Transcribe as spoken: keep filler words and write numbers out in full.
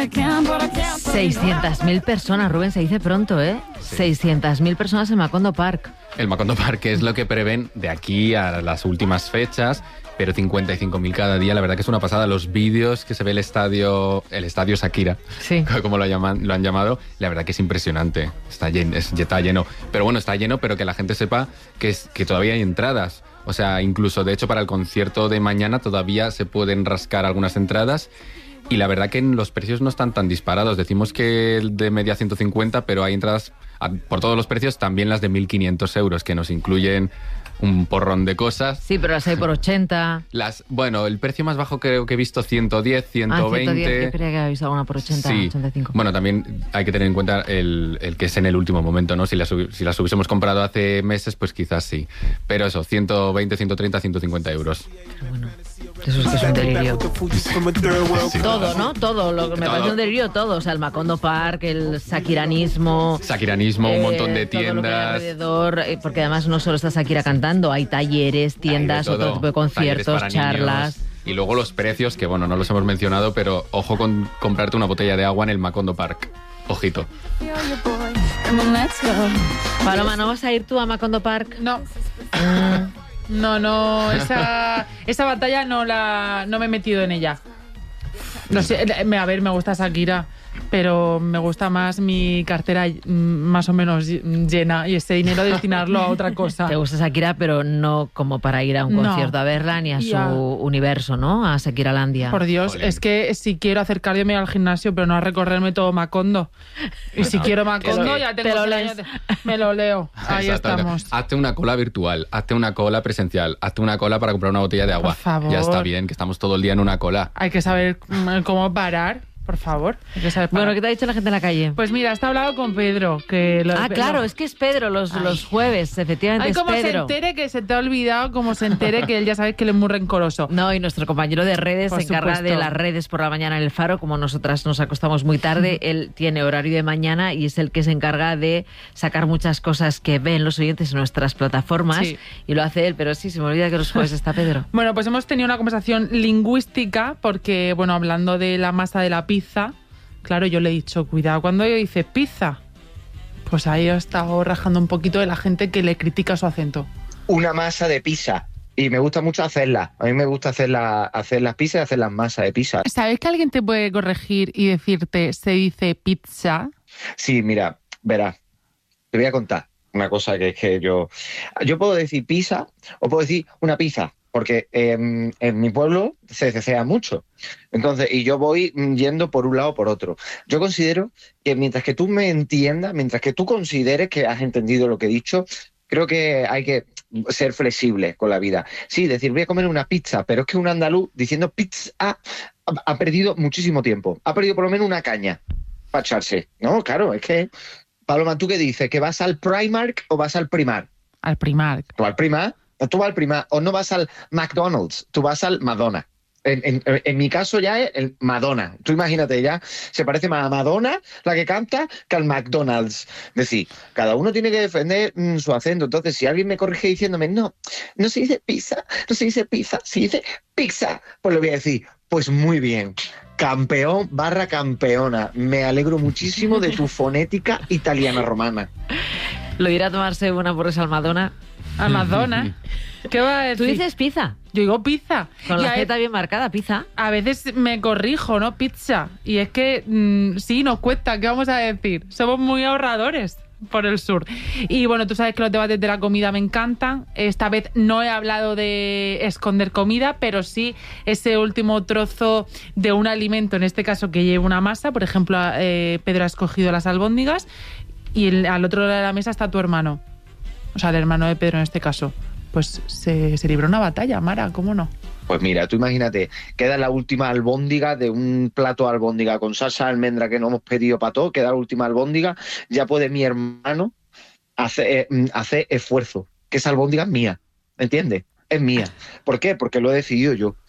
seiscientas mil personas, Rubén, se dice pronto, ¿eh? Sí. seiscientas mil personas en Macondo Park. El Macondo Park es lo que prevén de aquí a las últimas fechas, pero cincuenta y cinco mil cada día, la verdad que es una pasada. Los vídeos que se ve el estadio, el estadio Shakira, sí, como lo, llaman, lo han llamado, la verdad que es impresionante. Está lleno, es, está lleno. Pero bueno, está lleno, pero que la gente sepa que, es, que todavía hay entradas. O sea, incluso, de hecho, para el concierto de mañana todavía se pueden rascar algunas entradas. Y la verdad que los precios no están tan disparados. Decimos que el de media ciento cincuenta, pero hay entradas a, por todos los precios, también las de mil quinientos euros, que nos incluyen un porrón de cosas. Sí, pero las hay por ochenta. Las, bueno, el precio más bajo creo que he visto ciento diez, ciento veinte. Ah, ciento diez, yo creía que había visto alguna por ochenta, sí. ochenta y cinco. Bueno, también hay que tener en cuenta el, el que es en el último momento, ¿no? Si las, si las hubiésemos comprado hace meses, pues quizás sí. Pero eso, ciento veinte, ciento treinta, ciento cincuenta euros. Pero bueno, eso es que es un delirio. Sí. Todo, ¿no? Todo. Lo que me todo. Parece un delirio, todo. O sea, el Macondo Park, el shakiranismo. Shakiranismo, eh, un montón de tiendas. Todo lo que hay alrededor, porque además no solo está Shakira cantando, hay talleres, tiendas, hay otro tipo de conciertos, charlas. Niños. Y luego los precios, que bueno, no los hemos mencionado, pero ojo con comprarte una botella de agua en el Macondo Park. Ojito. Paloma, ¿no vas a ir tú a Macondo Park? No. No, no, esa, esa batalla no la no me he metido en ella. No sé, a ver, me gusta Shakira, pero me gusta más mi cartera más o menos llena y ese dinero destinarlo a otra cosa. Te gusta Shakira, pero no como para ir a un concierto no. a verla ni a su ya. universo, ¿no? A Shakiralandia. Por Dios, Olé. Es que si quiero hacer cardio me voy al gimnasio, pero no a recorrerme todo Macondo. Y bueno, si quiero Macondo, ya tengo lo años de... me lo leo. Ahí estamos. Hazte una cola virtual, hazte una cola presencial, hazte una cola para comprar una botella de agua. Por favor. Ya está bien, que estamos todo el día en una cola. Hay que saber cómo parar. Por favor. Bueno, ¿qué te ha dicho la gente en la calle? Pues mira, está hablado con Pedro. Que lo, ah, claro, lo... es que es Pedro los, los jueves, efectivamente. Ay, es como Pedro. se entere que se te ha olvidado, como se entere que él ya sabe que él es muy rencoroso. No, y nuestro compañero de redes por se encarga supuesto. de las redes por la mañana en el Faro. Como nosotras nos acostamos muy tarde, él tiene horario de mañana y es el que se encarga de sacar muchas cosas que ven los oyentes en nuestras plataformas. Sí. Y lo hace él, pero sí, se me olvida que los jueves está Pedro. Bueno, pues hemos tenido una conversación lingüística porque, bueno, hablando de la masa de la pizza. Claro, yo le he dicho, cuidado cuando yo dice pizza. Pues ahí he estado rajando un poquito de la gente que le critica su acento. Una masa de pizza. Y me gusta mucho hacerla. A mí me gusta hacer, la, hacer las pizzas y hacer las masas de pizza. ¿Sabes que alguien te puede corregir y decirte se dice pizza? Sí, mira, verás. Te voy a contar una cosa que es que yo... Yo puedo decir pizza o puedo decir una pizza. Porque eh, en mi pueblo se cecea mucho. Entonces, y yo voy yendo por un lado o por otro. Yo considero que mientras que tú me entiendas, mientras que tú consideres que has entendido lo que he dicho, creo que hay que ser flexible con la vida. Sí, decir, voy a comer una pizza, pero es que un andaluz diciendo pizza ha, ha perdido muchísimo tiempo. Ha perdido por lo menos una caña para echarse. No, claro, es que... Paloma, ¿tú qué dices? ¿Que vas al Primark o vas al Primark? Al Primark. ¿Tú al Primark? Tú vas al Primark o no vas al McDonald's, tú vas al Madonna. En, en, en mi caso ya es el Madonna. Tú imagínate, ya se parece más a Madonna, la que canta, que al McDonald's. Es decir, cada uno tiene que defender mmm, su acento. Entonces, si alguien me corrige diciéndome, no, no se dice pizza, no se dice pizza, se dice pizza, pues le voy a decir, pues muy bien. Campeón barra campeona. Me alegro muchísimo de tu fonética italiana romana. ¿Lo irá a tomarse una hamburguesa al Madonna? ¿Al Madonna? ¿Qué va a decir? ¿Tú dices pizza? Yo digo pizza. Con la Z bien marcada, pizza. A veces me corrijo, ¿no? Pizza. Y es que mmm, sí, nos cuesta, ¿qué vamos a decir? Somos muy ahorradores por el sur. Y bueno, tú sabes que los debates de la comida me encantan. Esta vez no he hablado de esconder comida, pero sí ese último trozo de un alimento, en este caso que lleva una masa. Por ejemplo, eh, Pedro ha escogido las albóndigas y el, al otro lado de la mesa está tu hermano. O sea, el hermano de Pedro en este caso. Pues se, se libró una batalla, Mara, ¿cómo no? Pues mira, tú imagínate, queda la última albóndiga de un plato de albóndiga con salsa de almendra que no hemos pedido para todo, queda la última albóndiga, ya puede mi hermano hacer, eh, hacer esfuerzo, que esa albóndiga es mía, ¿entiendes? Es mía. ¿Por qué? Porque lo he decidido yo.